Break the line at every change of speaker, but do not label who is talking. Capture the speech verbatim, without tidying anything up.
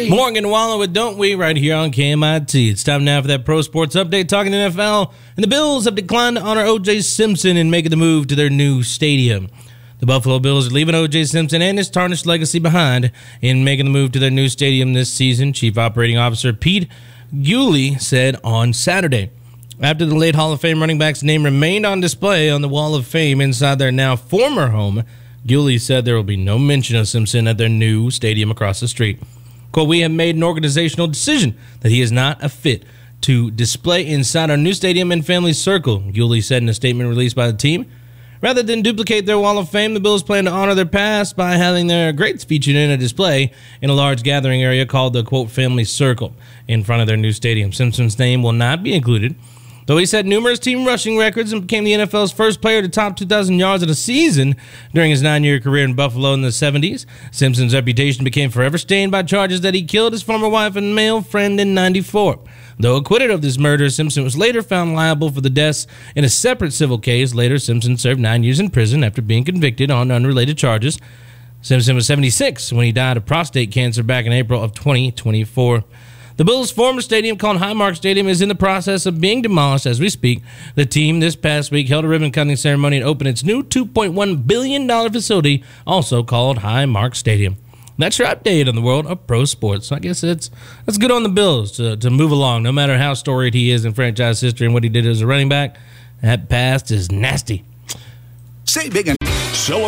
Morgan Wallen with Don't We right here on K M I T. It's time now for that pro sports update talking N F L. And the Bills have declined to honor O J Simpson in making the move to their new stadium. The Buffalo Bills are leaving O J Simpson and his tarnished legacy behind in making the move to their new stadium this season, Chief Operating Officer Pete Gulley said on Saturday. After the late Hall of Fame running back's name remained on display on the Wall of Fame inside their now former home, Gulley said there will be no mention of Simpson at their new stadium across the street. Quote, "We have made an organizational decision that he is not a fit to display inside our new stadium and family circle," Gulley said in a statement released by the team. Rather than duplicate their Wall of Fame, the Bills plan to honor their past by having their greats featured in a display in a large gathering area called the, quote, family circle in front of their new stadium. Simpson's name will not be included, though he set numerous team rushing records and became the N F L's first player to top two thousand yards in a season during his nine-year career in Buffalo in the seventies. Simpson's reputation became forever stained by charges that he killed his former wife and male friend in ninety-four. Though acquitted of this murder, Simpson was later found liable for the deaths in a separate civil case. Later, Simpson served nine years in prison after being convicted on unrelated charges. Simpson was seventy-six when he died of prostate cancer back in April of twenty twenty-four. The Bills' former stadium, called Highmark Stadium, is in the process of being demolished as we speak. The team this past week held a ribbon-cutting ceremony and opened its new two point one billion dollars facility, also called Highmark Stadium. That's your update on the world of pro sports. So I guess it's that's good on the Bills to, to move along, no matter how storied he is in franchise history and what he did as a running back. That past is nasty.
Say big and